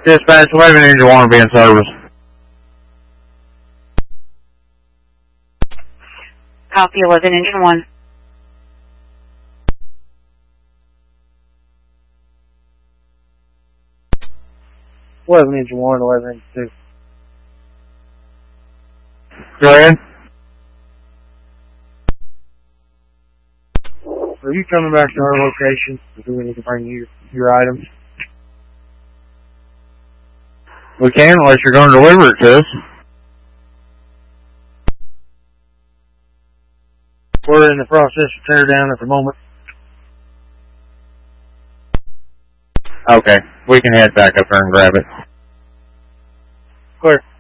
Dispatch 11 Engine 1 will be in service. Copy 11 Engine 1. Engine 1, 11 Engine 2. Go ahead. Are you coming back to our location? Do we need to bring you your items? We can, unless you're going to deliver it to us. We're in the process of tear down at the moment. Okay, we can head back up there and grab it. Clear.